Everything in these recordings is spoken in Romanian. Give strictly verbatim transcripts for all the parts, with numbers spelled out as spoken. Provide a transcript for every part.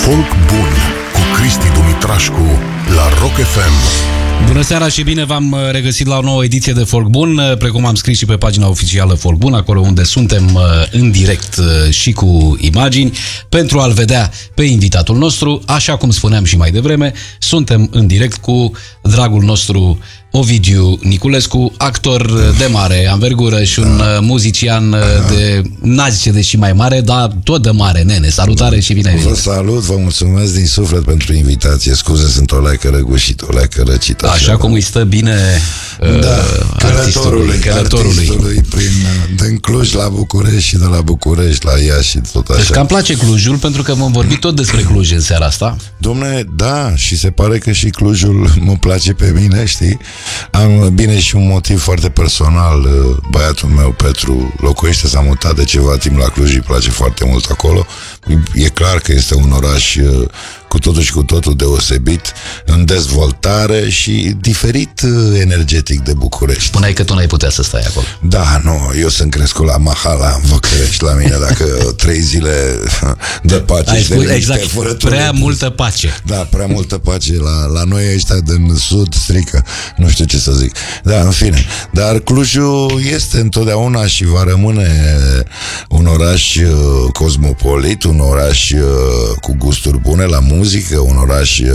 Folk bun cu Cristi Dumitrașcu la Rock F M. Bună seara și bine v-am regăsit la o nouă ediție de Folk Bun, precum am scris și pe pagina oficială Folk Bun, acolo unde suntem în direct și cu imagini, pentru a-l vedea pe invitatul nostru. Așa cum spuneam și mai devreme, suntem în direct cu dragul nostru Ovidiu Niculescu, actor de mare anvergură și un muzician de, n-a zice de și mai mare, dar tot de mare, nene. Salutare și bine venit. Vă salut, vă mulțumesc din suflet pentru invitație. Scuze, sunt o leacă răgușit, o leacă răcită. Așa cum îi stă bine da, uh, artistului, călătorului, artistului prin, din Cluj la București și de la București la Iași și tot așa. Deci că îmi place Clujul, pentru că vom vorbi tot despre Cluj în seara asta. Dom'le, da, și se pare că și Clujul mă place pe mine, știi? Am bine și un motiv foarte personal. Băiatul meu, Petru, locuiește, s-a mutat de ceva timp la Cluj, îi place foarte mult acolo. E clar că este un oraș cu totul și cu totul deosebit, în dezvoltare și diferit energetic de București. Spuneai că tu n-ai putea să stai acolo. Da, nu, eu sunt crescut la Mahala, în Văcărești, la mine, dacă trei zile de pace. Ai spus, exact, prea multă pace. Da, prea multă pace. La, la noi ăștia din sud strică, nu știu ce să zic. Da, în fine. Dar Clujul este întotdeauna și va rămâne un oraș cosmopolit, un oraș cu gusturi bune la muzică, un oraș uh,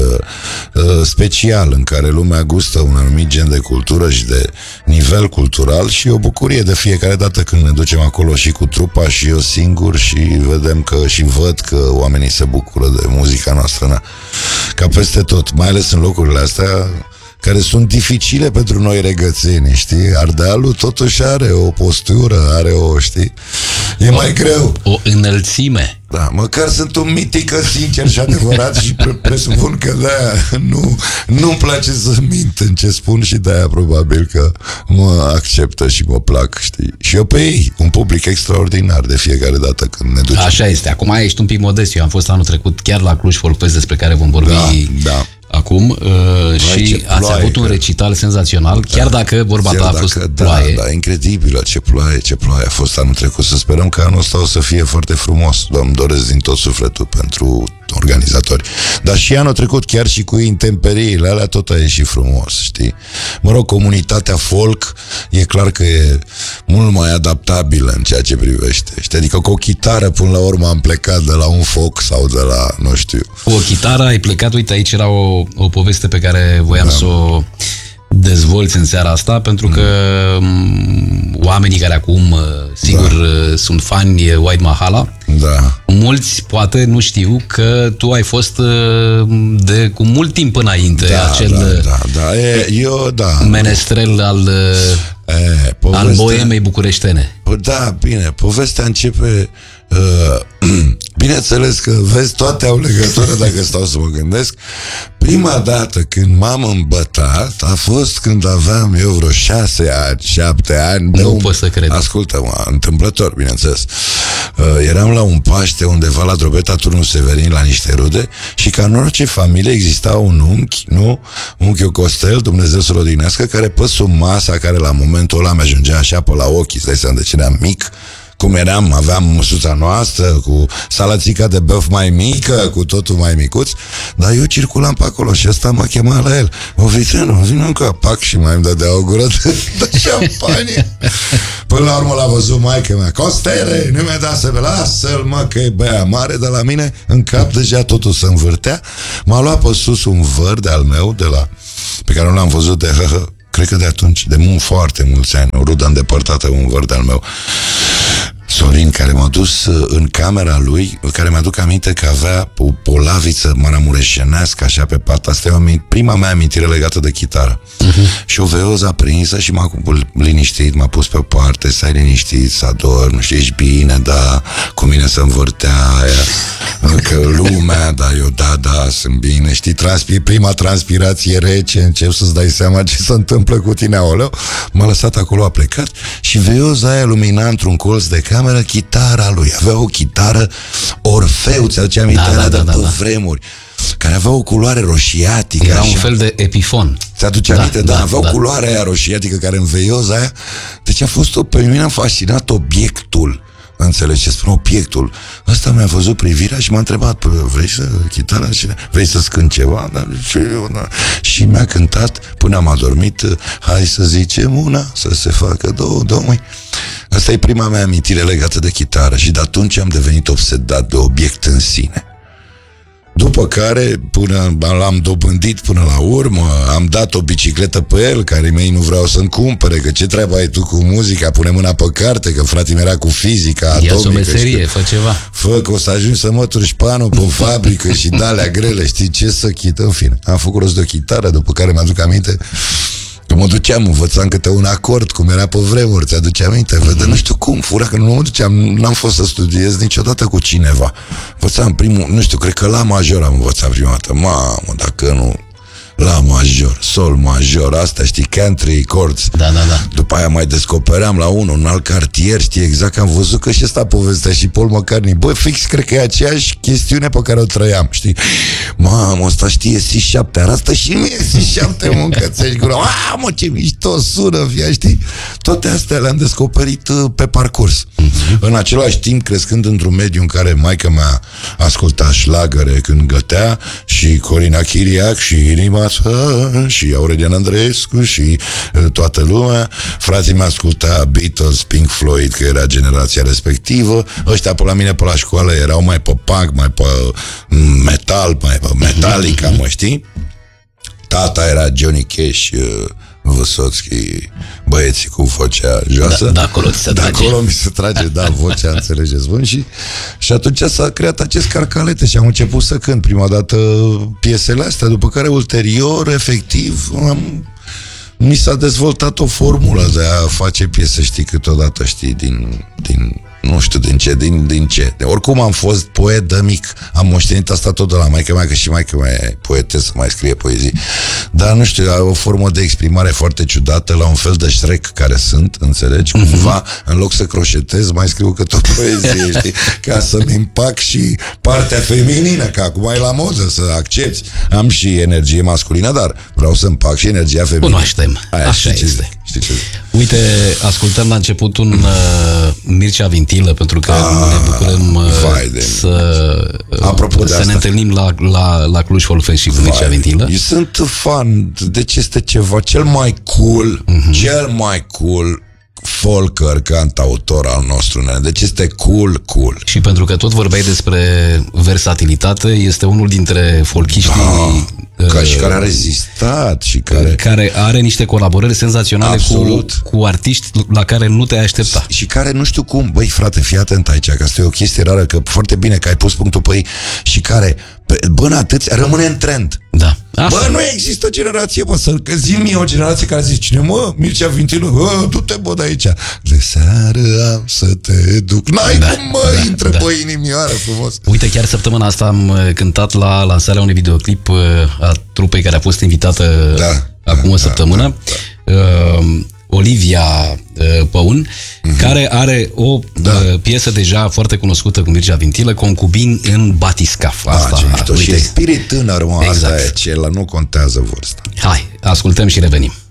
special în care lumea gustă un anumit gen de cultură și de nivel cultural și o bucurie de fiecare dată când ne ducem acolo și cu trupa și eu singur și vedem că și văd că oamenii se bucură de muzica noastră, na. Ca peste tot, mai ales în locurile astea care sunt dificile pentru noi regățeni, știi? Ardealul totuși are o postură, are o, știi? E o, mai greu. O înălțime. Da, măcar sunt un mitică sincer și adevărat și pre presupun că de-aia nu, nu-mi place să mint în ce spun și de-aia probabil că mă acceptă și mă plac, știi? Și eu pe ei, un public extraordinar de fiecare dată când ne ducem. Așa este, acum ești un pic modest, eu am fost anul trecut chiar la Cluj Folk Fest, despre care vom vorbi da, da. acum uh, și ați ploaie, avut un că... recital senzațional, da, chiar dacă vorba ta a fost dacă, ploaie. Da, da, incredibilă, ce ploaie, ce ploaie a fost anul trecut. Să sperăm că anul ăsta o să fie foarte frumos. Îmi doresc din tot sufletul pentru organizatori. Dar și anul trecut, chiar și cu intemperiile alea, tot a ieșit frumos, știi? Mă rog, comunitatea folk e clar că e mult mai adaptabilă în ceea ce privește, știi? Adică cu o chitară, până la urmă, am plecat de la un foc sau de la, nu știu... Cu o chitară ai plecat, uite, aici era o, o poveste pe care voiam da. să o dezvolți în seara asta, pentru că mm. oamenii care acum, sigur, da. sunt fani White Mahala, da. mulți poate nu știu că tu ai fost de cu mult timp înainte da, acel da, da, da. E, eu, da. menestrel al, e, povestea, al boemei bucureștene. Da, bine, povestea începe... Uh, bineînțeles că, vezi, toate au legătură dacă stau să mă gândesc. Prima dată când m-am îmbătat a fost când aveam eu vreo șase ani, șapte ani. Nu un... pot să cred. Ascultă-mă, întâmplător, bineînțeles. Uh, eram la un Paște undeva la Drobeta, Turnul Severin, la niște rude și ca în orice familie exista un unchi, nu? Unchiul Costel, Dumnezeu să-l odihnească, care pe sub masa, care la momentul ăla mi-ajungea așa pe la ochi, îți dai seama de ce eram mic, cum eram, aveam măsuța noastră, cu salațica de băf mai mică, cu totul mai micuț, dar eu circulam pe acolo și ăsta mă chema la el. O vitrină, vină încă, pac, și mai îmi dădea o gură de, de șampanie. Până la urmă l-a văzut maică mea. Costele, nu mi-a dat să vă lasă-l, mă, că e băia mare de la mine. În cap deja totul se învârtea. M-a luat pe sus un văr de al meu, de la, pe care nu l-am văzut de hă, hă, cred că de atunci, de mult, foarte mulți ani, o rudă îndepărtată, un văr de-al meu, Sorin, care m-a dus în camera lui, care mi-aduc aminte că avea o polaviță maramureșenească așa pe pata. Asta e prima mea amintire legată de chitară. Uh-huh. Și o veoză aprinsă și m-a liniștit, m-a pus pe o parte, stai liniștit, să ador, nu știu, ești bine, da, cu mine să învârtea aia, că lumea, da, eu, da, da, sunt bine, știi, transpir, prima transpirație rece, încep să-ți dai seama ce se întâmplă cu tine, aoleu. M-a lăsat acolo, a plecat și veoza aia lumina într-un colț de cameră chitara lui. Avea o chitară Orfeu, ți-aduce aminte, da, da, da, da, da. vremuri, care avea o culoare roșiatică. Era așa. Un fel de Epifon. Ți-aduce da, aminte? Da, da, avea da. o culoare aia roșiatică care în veioza aia. Deci a fost o, pe mine am fascinat obiectul. Înțelegi ce spun? Obiectul. Ăsta mi-a văzut privirea și m-a întrebat, vrei să chitară? Vrei să-ți cânt ceva? Da, și, da. Și mi-a cântat până am adormit, hai să zicem una, să se facă două, două. Asta e prima mea amintire legată de chitară și de atunci am devenit obsedat de obiect în sine. După care, până l-am dobândit până la urmă, am dat o bicicletă pe el, care mei nu vreau să-mi cumpere, că ce treabă ai tu cu muzica, pune mâna pe carte, că fratele era cu fizica atomică. Ia-ți o meserie, fă ceva. Fă, că o să ajungi să mături șpanul pe fabrică și de-alea grele, știi ce să chit, în fine. Am făcut rost de o chitară, după care mi-aduc aminte că mă duceam, învățam câte un acord, cum era pe vremuri, ți-aduce aminte? Mm-hmm. Nu știu cum, fura că nu mă duceam, n-am fost să studiez niciodată cu cineva. Învățam primul, nu știu, cred că la major am învățat prima dată. Mamă, dacă nu... La major, sol major, asta știi, country chords. Da, da, da. După aia mai descopeream la unul, un alt cartier, știi, exact că am văzut că și ăsta povestea și Paul McCartney. Băi, fix, cred că e aceeași chestiune pe care o trăiam, știi? Mamă, ăsta știe C șapte, arată și mie C șapte, mâncă, ți-aș gura. Mamă, ce mișto sună, fia, știi? Toate astea le-am descoperit uh, pe parcurs. Mm-hmm. În același timp, crescând într-un mediu în care maica mea asculta șlagăre când gătea și Corina Chiriac și Inima și Aurelian Andreescu și toată lumea. Frații mei asculta Beatles, Pink Floyd, că era generația respectivă. Ăștia pe la mine pe la școală erau mai pe punk, mai pe metal, mai pe Metallica, mă știi? Tata era Johnny Cash, Vysotski, băieții cu vocea joasă. Da, de acolo ți se de trage. acolo mi se trage, da, vocea, înțelegeți, bun? Și, și atunci s-a creat acest carcalete și am început să cânt prima dată piesele astea, după care ulterior, efectiv, am, mi s-a dezvoltat o formulă de a face piese, știi, câteodată, știi, din... din nu știu din ce, din, din ce. De, oricum am fost poet de mic. Am moștenit asta tot de la maică mea, că și maică mea e poetesă, mai scrie poezii. Dar nu știu, o formă de exprimare foarte ciudată, la un fel de Shrek care sunt, înțelegi? Mm-hmm. Cumva, în loc să croșetez, mai scriu că tot poezie, știi? Ca să-mi împac și partea feminină, că acum e la modă să accepti. Am și energie masculină, dar vreau să împac și energia feminină. Cunoaștem. Aia, Așa știi este. Ce, știi ce Uite, ascultăm la început un uh, Mircea Vintilă, pentru că ah, ne bucurăm uh, să, uh, Apropo de să asta, ne întâlnim la, la, la Cluj Folk Fest și cu Mircea Vintilă. Eu sunt fan, deci este ceva cel mai cool, uh-huh. cel mai cool folker cantautor al nostru, ne. Deci este cool, cool. Și pentru că tot vorbeai despre versatilitate, este unul dintre folchiștii da, ca și care a rezistat și care... care are niște colaborări senzaționale cu, cu artiști la care nu te-ai aștepta. Și care nu știu cum, băi frate, fii atent aici, că asta e o chestie rară, că foarte bine că ai pus punctul pe ei, și care, bă, atâția, rămâne în trend. Da. Asta. Bă, nu există generație, bă, să că zi mie o generație care zice, cine, mă, Mircea Vintilă, bă, du-te, bă, de aici. De seară am să te duc. N-ai da, cum, mă, da, intră, da. Bă, inimioară frumos. Uite, chiar săptămâna asta am cântat la lansarea unui videoclip a trupei care a fost invitată da, acum da, o săptămână. Da, da. Uh, Olivia uh, Păun, uh-huh. care are o da. uh, piesă deja foarte cunoscută cu Mircea Vintilă, Concubin în batiscaf. Asta, ah, și e spirit tânăr, mă, exact. Asta e, cel, nu contează vârsta. Hai, ascultăm și revenim.